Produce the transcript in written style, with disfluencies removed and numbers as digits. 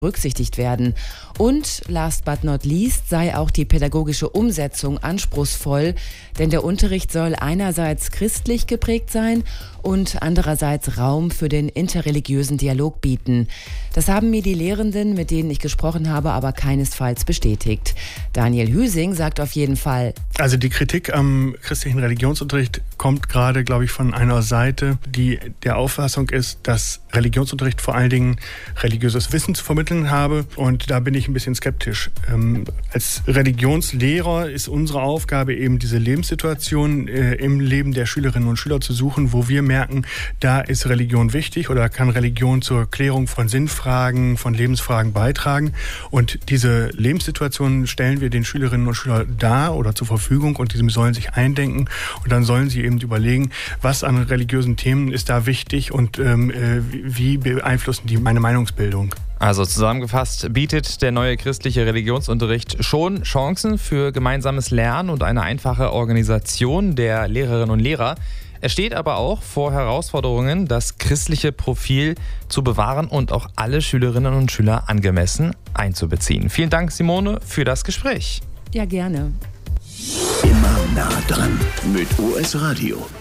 berücksichtigt werden. Und last but not least sei auch die pädagogische Umsetzung anspruchsvoll, denn der Unterricht soll einerseits christlich geprägt sein und andererseits Raum für den interreligiösen Dialog bieten. Das haben mir die Lehrenden, mit denen ich gesprochen habe, aber keinesfalls bestätigt. Daniel Hüsing sagt auf jeden Fall: Also die Kritik am christlichen Religionsunterricht kommt gerade, glaube ich, von einer Seite, die der Auffassung ist, dass Religionsunterricht vor allen Dingen religiöses Wissen zu vermitteln habe. Und da bin ich ein bisschen skeptisch. Als Religionslehrer ist unsere Aufgabe eben, diese Lebenssituation im Leben der Schülerinnen und Schüler zu suchen, wo wir merken, da ist Religion wichtig oder kann Religion zur Klärung von Sinnfragen, von Lebensfragen beitragen. Und diese Lebenssituation stellen wir den Schülerinnen und Schülern dar oder zur Verfügung und die sollen sich eindenken und dann sollen sie eben überlegen, was an religiösen Themen ist da wichtig und wie beeinflussen die meine Meinungsbildung. Also zusammengefasst bietet der neue christliche Religionsunterricht schon Chancen für gemeinsames Lernen und eine einfache Organisation der Lehrerinnen und Lehrer. Er steht aber auch vor Herausforderungen, das christliche Profil zu bewahren und auch alle Schülerinnen und Schüler angemessen einzubeziehen. Vielen Dank, Simone, für das Gespräch. Ja, gerne. Immer nah dran mit OS Radio.